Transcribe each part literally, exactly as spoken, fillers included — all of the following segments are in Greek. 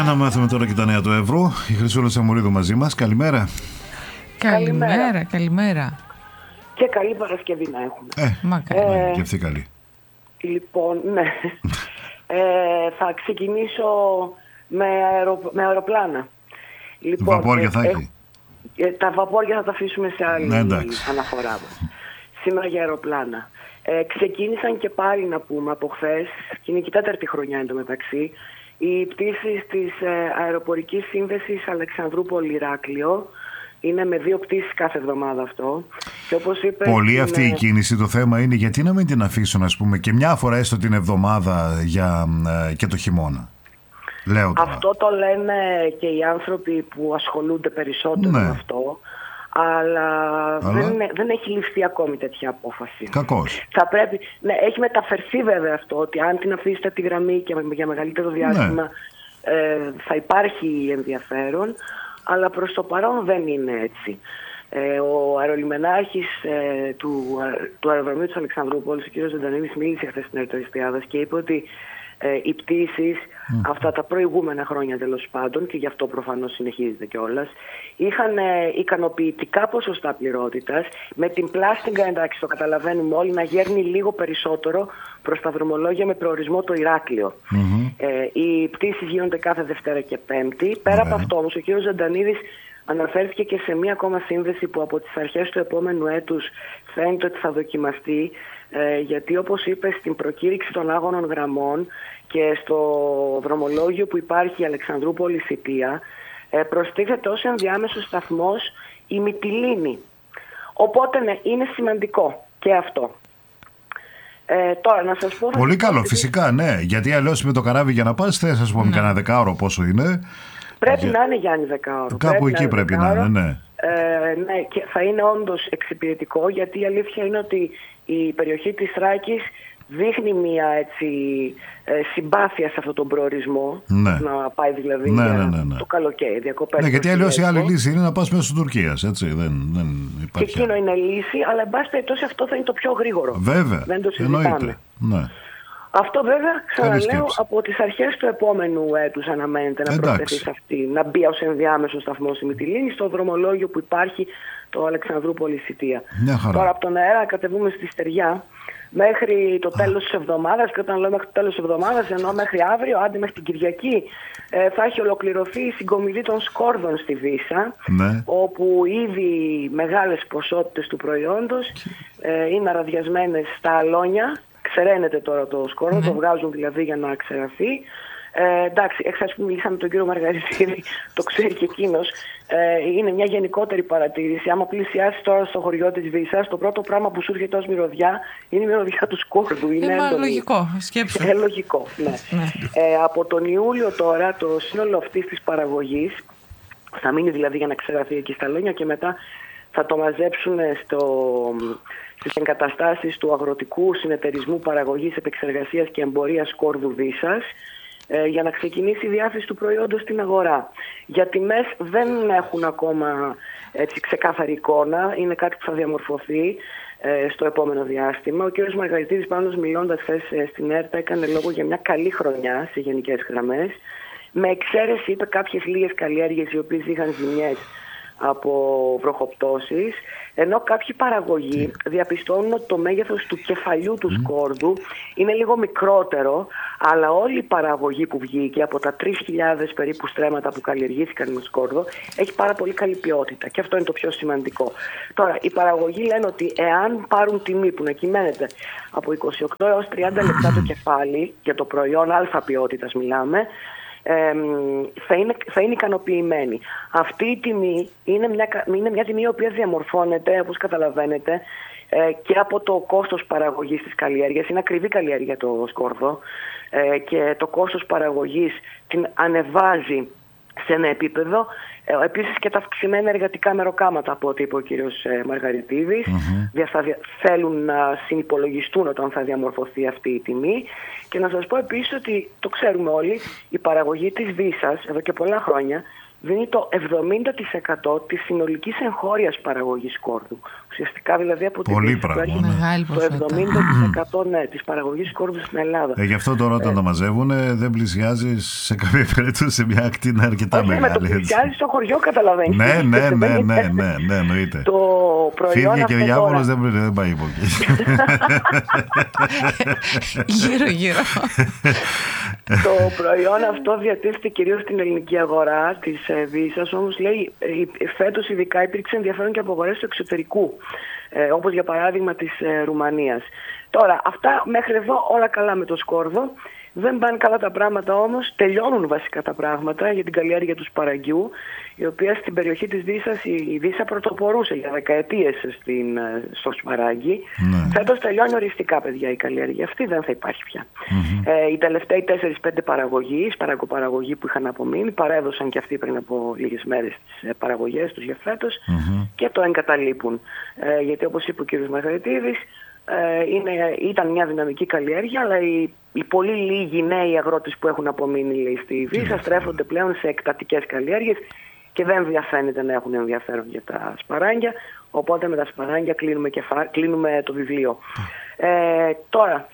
Για να μάθουμε τώρα και τα νέα του ευρώ. Η Χρυσούλα Σαμουρίδου μαζί μας. Καλημέρα. Καλημέρα, καλημέρα. καλημέρα. Και καλή Παρασκευή να έχουμε. Ε, Μακάρι. ε, και αυτή καλή. Λοιπόν, ναι. ε, θα ξεκινήσω με, αερο, με αεροπλάνα. Λοιπόν, βαπόρια θα έχει. Ε, ε, τα βαπόρια θα τα αφήσουμε σε άλλη ναι, αναφορά. Σήμερα για αεροπλάνα. Ε, ξεκίνησαν και πάλι να πούμε από χθες, και είναι και η τέταρτη χρονιά εντωμεταξύ, οι πτήσεις της ε, αεροπορικής σύνδεσης Αλεξανδρούπολη-Ηράκλειο. Είναι με δύο πτήσεις κάθε εβδομάδα αυτό. Και όπως είπε, πολύ αυτή είναι... η κίνηση. Το θέμα είναι γιατί να μην την αφήσουν, ας πούμε, και μια φορά έστω την εβδομάδα για, ε, και το χειμώνα. Λέω τώρα. Αυτό το λένε και οι άνθρωποι που ασχολούνται περισσότερο ναι. με αυτό. Αλλά, αλλά... Δεν, δεν έχει ληφθεί ακόμη τέτοια απόφαση. Κακώς. Θα πρέπει, ναι, έχει μεταφερθεί βέβαια αυτό, ότι αν την αφήσετε τη γραμμή και για μεγαλύτερο διάστημα ναι. ε, θα υπάρχει ενδιαφέρον, αλλά προς το παρόν δεν είναι έτσι. Ε, ο αερολιμενάρχης ε, του, του αεροδρομίου της Αλεξανδρούπολης, ο κ. Ζωντανίδης, μίλησε χθες στην Ερτοριστιάδας και είπε ότι ε, οι πτήσεις mm. αυτά τα προηγούμενα χρόνια τέλος πάντων, και γι' αυτό προφανώς συνεχίζεται κιόλας, είχαν ε, ικανοποιητικά ποσοστά πληρότητας, με την πλάστιγκα, εντάξει το καταλαβαίνουμε όλοι, να γέρνει λίγο περισσότερο προς τα δρομολόγια με προορισμό το Ηράκλειο. Mm-hmm. Ε, οι πτήσεις γίνονται κάθε Δευτέρα και Πέμπτη. Πέρα mm-hmm. από αυτό όμως ο κ. Ζωντανίδης αναφέρθηκε και σε μία ακόμα σύνδεση που από τις αρχές του επόμενου έτους φαίνεται ότι θα δοκιμαστεί, ε, γιατί όπως είπε στην προκήρυξη των άγωνων γραμμών και στο δρομολόγιο που υπάρχει Αλεξανδρούπολη-Σιτία, ε, προστίθεται ως ενδιάμεσος σταθμός η Μυτιλήνη. Οπότε ναι, είναι σημαντικό και αυτό. Ε, τώρα να σας πω... Πολύ καλό, ότι... φυσικά, ναι. Γιατί αλλιώς με το καράβι για να πας θες, ας πούμε, ναι. κανένα δεκάωρο πόσο είναι. Πρέπει για... να είναι, Γιάννη, δεκάωρο. Κάπου πρέπει εκεί να πρέπει δεκάωρο. να είναι, ναι. Ε, ναι, και θα είναι όντως εξυπηρετικό, γιατί η αλήθεια είναι ότι η περιοχή της Θράκης δείχνει μια έτσι, ε, συμπάθεια σε αυτόν τον προορισμό. Ναι. Να πάει δηλαδή ναι, ναι, ναι, ναι. το καλοκαίρι, διακοπές. Ναι, γιατί αλλιώς η άλλη λύση είναι να πας μέσω της Τουρκίας, έτσι. Δεν, δεν υπάρχει. Και εκείνο είναι λύση, αλλά εν πάση περιπτώσει αυτό θα είναι το πιο γρήγορο. Βέβαια. Δεν το συζητάμε. Ναι. Αυτό βέβαια, ξαναλέω, από τις αρχές του επόμενου έτους αναμένεται να προσθεθεί σε αυτή, να μπει ως ενδιάμεσο σταθμός η Μυτιλήνη στο δρομολόγιο που υπάρχει το Αλεξανδρούπολη-Σιτία. Τώρα από τον αέρα κατεβούμε στη Στεριά μέχρι το τέλος της εβδομάδας, και όταν λέω μέχρι το τέλος της εβδομάδας εννοώ μέχρι αύριο, άντε μέχρι την Κυριακή, ε, θα έχει ολοκληρωθεί η συγκομιδή των σκόρδων στη Βύσσα, ναι. όπου ήδη μεγάλες ποσότητες του προϊόντος ε, είναι αραδιασμένες στα αλόνια. Ξεραίνεται τώρα το σκόρδο, mm-hmm. το βγάζουν δηλαδή για να ξεραθεί. Ε, εντάξει, εξάς που μιλήσαμε με τον κύριο Μαργαριτίδη, το ξέρει και εκείνος. Ε, είναι μια γενικότερη παρατήρηση. Άμα πλησιάσει τώρα στο χωριό της Βύσσας, το πρώτο πράγμα που σου έρχεται ως μυρωδιά είναι η μυρωδιά του σκόρδου. Είναι, είναι λογικό, σκέψου. Ε, λογικό, ναι. ναι. Ε, από τον Ιούλιο τώρα το σύνολο αυτής της παραγωγής θα μείνει δηλαδή για να ξεραθεί εκεί στα λόνια, και μετά θα το μαζέψουν στο... στις εγκαταστάσεις του Αγροτικού Συνεταιρισμού Παραγωγής, Επεξεργασίας και Εμπορίας Σκόρδου Βύσσας, ε, για να ξεκινήσει η διάθεση του προϊόντος στην αγορά. Για τιμές δεν έχουν ακόμα έτσι, ξεκάθαρη εικόνα, είναι κάτι που θα διαμορφωθεί ε, στο επόμενο διάστημα. Ο κ. Μαργαριτίδης, πάντως μιλώντας χθες ε, στην ΕΡΤΑ, έκανε λόγο για μια καλή χρονιά σε γενικές γραμμές, με εξαίρεση, είπε, κάποιες λίγες καλλιέργειες οι οποίες είχαν ζημιές από βροχοπτώσεις, ενώ κάποιοι παραγωγοί διαπιστώνουν ότι το μέγεθος του κεφαλιού του σκόρδου είναι λίγο μικρότερο, αλλά όλη η παραγωγή που βγήκε από τα τρεις χιλιάδες περίπου στρέμματα που καλλιεργήθηκαν με σκόρδο έχει πάρα πολύ καλή ποιότητα, και αυτό είναι το πιο σημαντικό. Τώρα, οι παραγωγοί λένε ότι εάν πάρουν τιμή που να κυμαίνεται από είκοσι οκτώ έως τριάντα λεπτά το κεφάλι, για το προϊόν αλφα ποιότητας μιλάμε, Ε, θα, είναι, θα είναι ικανοποιημένοι. Αυτή η τιμή είναι μια, είναι μια τιμή η οποία διαμορφώνεται, όπως καταλαβαίνετε, ε, και από το κόστος παραγωγής της καλλιέργειας. Είναι ακριβή καλλιέργεια το σκόρδο, ε, και το κόστος παραγωγής την ανεβάζει σε ένα επίπεδο. Ε, επίσης και τα αυξημένα εργατικά μεροκάματα, από ό,τι είπε ο κύριος ε, Μαργαριτίδης, mm-hmm. θα, θέλουν να συνυπολογιστούν όταν θα διαμορφωθεί αυτή η τιμή. Και να σας πω επίσης ότι, το ξέρουμε όλοι, η παραγωγή της Βύσσας εδώ και πολλά χρόνια δίνει το εβδομήντα τοις εκατό της συνολικής εγχώριας παραγωγής σκόρδου. Ουσιαστικά δηλαδή από την πολύ πράγμα, ναι. το εβδομήντα τοις εκατό ναι, της παραγωγής σκόρδου στην Ελλάδα. Ε, γι' αυτό τώρα όταν ε, τα μαζεύουν δεν πλησιάζει σε κάποια περίπτωση σε μια ακτίνα αρκετά όχι, μεγάλη. Όχι, με το πλησιάζει στο χωριό, καταλαβαίνεις. Ναι, ναι, ναι, ναι, ναι, ναι, εννοείται. Το προϊόν φίδια και διάβολος δεν, δεν πάει από εκεί. Γύρω, γύρω. Το προϊόν αυτό διατίθεται κυρίως στην ελληνική αγορά της Βίσας, όμως λέει φέτος ειδικά υπήρξε ενδιαφέρον και από αγορές του εξωτερικού, ε, όπως για παράδειγμα της ε, Ρουμανίας. Τώρα, αυτά μέχρι εδώ όλα καλά με το σκόρδο. Δεν πάνε καλά τα πράγματα όμως, τελειώνουν βασικά τα πράγματα για την καλλιέργεια του σπαραγγιού, η οποία στην περιοχή της Βίσας, η Βίσα πρωτοπορούσε για δεκαετίες στην, στο σπαράγγι. Ναι. Φέτος τελειώνει οριστικά, παιδιά, η καλλιέργεια αυτή, δεν θα υπάρχει πια. Mm-hmm. Ε, οι τελευταίοι τέσσερις πέντε παραγωγοί, σπαραγγοπαραγωγοί που είχαν απομείνει, παρέδωσαν και αυτοί πριν από λίγες μέρες τις παραγωγές τους για φέτος mm-hmm. και το εγκαταλείπουν. Ε, γιατί όπως είπε ο κ. Μαργαριτίδης, Ε, είναι, ήταν μια δυναμική καλλιέργεια, αλλά οι, οι πολύ λίγοι νέοι αγρότες που έχουν απομείνει, λέει, στη Βίσα στρέφονται πλέον σε εκτατικές καλλιέργειες και δεν διαφαίνεται να έχουν ενδιαφέρον για τα σπαράγγια, οπότε με τα σπαράγγια κλείνουμε, κεφα... κλείνουμε το βιβλίο. Ε, τώρα,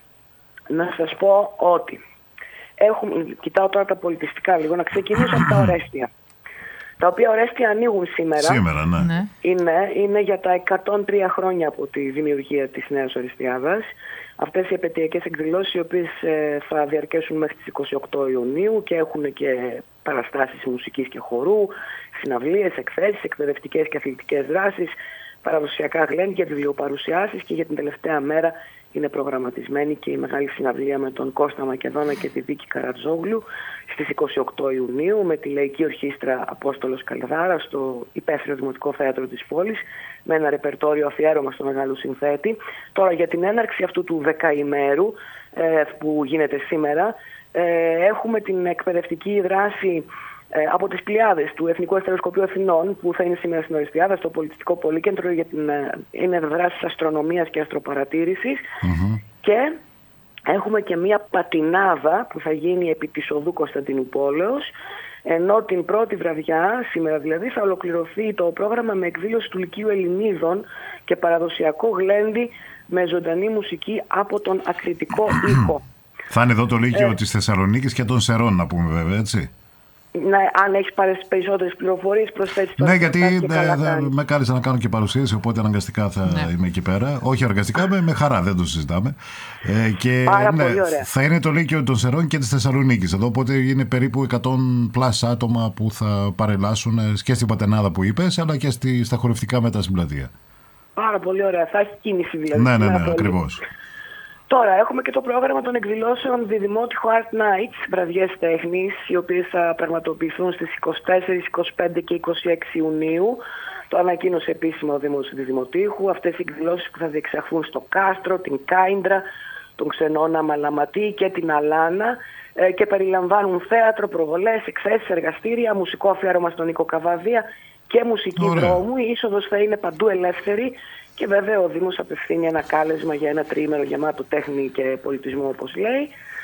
να σας πω ότι έχουμε, κοιτάω τώρα τα πολιτιστικά λίγο, να ξεκινήσω από τα Ορέστια. Τα οποία Ορέστια ανοίγουν σήμερα. Σήμερα, ναι. Είναι, είναι για τα εκατόν τρία χρόνια από τη δημιουργία της Νέας Ορεστιάδας. Αυτές οι επαιτειακές εκδηλώσεις, οι οποίες ε, θα διαρκέσουν μέχρι τις είκοσι οκτώ Ιουνίου και έχουν και παραστάσεις μουσικής και χορού, συναυλίες, εκθέσεις, εκπαιδευτικές και αθλητικές δράσεις, παραδοσιακά γλέντια, βιβλιοπαρουσιάσεις και για την τελευταία μέρα είναι προγραμματισμένη και η μεγάλη συναυλία με τον Κώστα Μακεδόνα και τη Βίκη Καρατζόγλου στις είκοσι οκτώ Ιουνίου με τη Λαϊκή Ορχήστρα Απόστολος Καλδάρα στο υπαίθριο Δημοτικό Θέατρο της πόλης με ένα ρεπερτόριο αφιέρωμα στο μεγάλο συνθέτη. Τώρα για την έναρξη αυτού του δεκαημέρου ε, που γίνεται σήμερα ε, έχουμε την εκπαιδευτική δράση ε, από τις Πλειάδες του Εθνικού Αστεροσκοπείου Αθηνών που θα είναι σήμερα στην Ορεστιάδα στο Πολιτιστικό Πολύκεντρο για την ε, είναι δράσεις αστρονομίας και αστροπαρατήρησης mm-hmm. και έχουμε και μία πατινάδα που θα γίνει επί της οδού Κωνσταντινουπόλεως, ενώ την πρώτη βραδιά, σήμερα δηλαδή, θα ολοκληρωθεί το πρόγραμμα με εκδήλωση του Λυκείου Ελληνίδων και παραδοσιακό γλέντι με ζωντανή μουσική από τον ακριτικό ήχο. Θα είναι εδώ το Λύκειο ε, της Θεσσαλονίκης και των Σερών, να πούμε βέβαια, έτσι. Ναι, αν έχεις περισσότερες πληροφορίες προσθέτεις το. Ναι, γιατί ναι, θα, με κάλεσα να κάνω και παρουσίαση, οπότε αναγκαστικά θα ναι. είμαι εκεί πέρα. Όχι αναγκαστικά, με, με χαρά, δεν το συζητάμε. Ε, και, Πάρα ναι, πολύ ωραία. Θα είναι το Λύκειο των Σερών και της Θεσσαλονίκης εδώ, οπότε είναι περίπου εκατό πλάς άτομα που θα παρελάσουν και στην Πατενάδα που είπες, αλλά και στη, στα χορευτικά μετά στην πλατεία. Πάρα πολύ ωραία, θα έχει κίνηση δηλαδή. Ναι, ναι, ναι, ναι ακριβώς. Τώρα έχουμε και το πρόγραμμα των εκδηλώσεων Διδημότυχο Art Nights, βραδιές τέχνης, οι οποίες θα πραγματοποιηθούν στις είκοσι τέσσερις, είκοσι πέντε και είκοσι έξι Ιουνίου. Το ανακοίνωσε επίσημα ο Δήμος Διδημοτύχου. Αυτές οι εκδηλώσεις που θα διεξαχθούν στο Κάστρο, την Κάιντρα, τον Ξενώνα Μαλαματή και την Αλάνα ε, και περιλαμβάνουν θέατρο, προβολές, εκθέσεις, εργαστήρια, μουσικό αφιέρωμα στον Νίκο Καβαδία και μουσική Ωραία. δρόμου. Η είσοδος θα είναι παντού ελεύθερη. Και βέβαια ο Δήμος απευθύνει ένα κάλεσμα για ένα τριήμερο γεμάτο τέχνη και πολιτισμό, όπως λέει.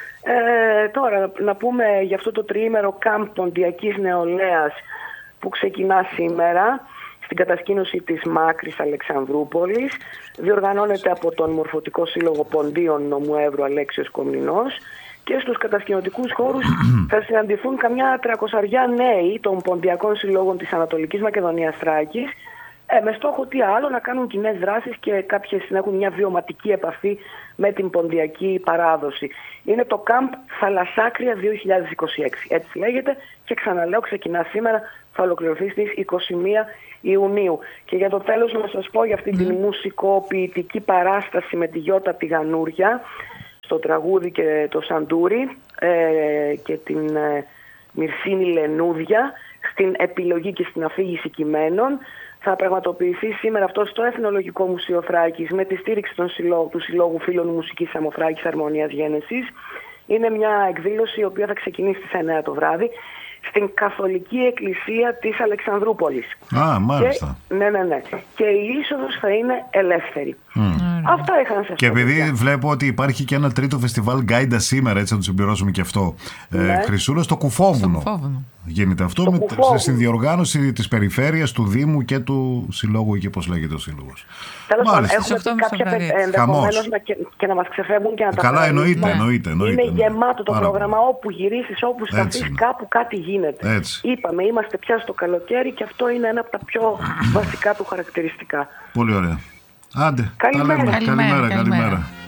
Ε, τώρα να πούμε για αυτό το τριήμερο κάμπ ποντιακής νεολαίας που ξεκινά σήμερα στην κατασκήνωση της Μάκρης Αλεξανδρούπολης. Διοργανώνεται από τον Μορφωτικό Σύλλογο Ποντίων Νομού Εύρου Αλέξιος Κομνηνός και στους κατασκηνωτικούς χώρους θα συναντηθούν καμιά τριακοσαριά νέοι των ποντιακών συλλόγων της Ανατολικής Μακεδονίας Θράκης Ε, με στόχο τι άλλο να κάνουν κοινές δράσεις και κάποιες να έχουν μια βιωματική επαφή με την ποντιακή παράδοση. Είναι το Camp Θαλασσάκρια δύο χιλιάδες είκοσι έξι, έτσι λέγεται, και ξαναλέω ξεκινά σήμερα, θα ολοκληρωθεί στις είκοσι μία Ιουνίου. Και για το τέλος να σας πω για αυτή την μουσικοποιητική παράσταση με τη Γιώτα τη Γανούρια, στο τραγούδι και το Σαντούρι ε, και την ε, Μυρσίνη Λενούδια, στην επιλογή και στην αφήγηση κειμένων. Θα πραγματοποιηθεί σήμερα αυτό στο Εθνολογικό Μουσείο Θράκης με τη στήριξη των συλλόγου, του Συλλόγου Φίλων Μουσικής Αμοθράκης Αρμονίας Γένεσης. Είναι μια εκδήλωση η οποία θα ξεκινήσει στις εννιά το βράδυ στην Καθολική Εκκλησία της Αλεξανδρούπολης. Α, μάλιστα. Και, ναι, ναι, ναι. Και η είσοδος θα είναι ελεύθερη. Mm. Αυτά είχα να σας πω. Και επειδή βλέπω ότι υπάρχει και ένα τρίτο φεστιβάλ Γκάιντα σήμερα, έτσι να του συμπληρώσουμε και αυτό. Ναι. Ε, Χρυσούλα, στο Κουφόβουνο. Γίνεται αυτό στο με, Κουφόβουνο. Στην διοργάνωση της περιφέρειας, του Δήμου και του Συλλόγου, εκεί πώς λέγεται ο Σύλλογος. Τέλος πάντων, έχουμε πει κάποια ενδεχομένως να, και, και να μας ξεφεύγουν και να τα Καλά, εννοείται, ναι. εννοείται, εννοείται. Είναι ναι. γεμάτο το Πάρα πρόγραμμα, όπου γυρίσεις, όπου σταθείς, κάπου κάτι γίνεται. Έτσι. Είπαμε, είμαστε πια στο καλοκαίρι και αυτό είναι ένα από τα πιο βασικά του χαρακτηριστικά. Πολύ ωραία. Άντε, καλημέρα. καλημέρα, καλημέρα. καλημέρα. καλημέρα.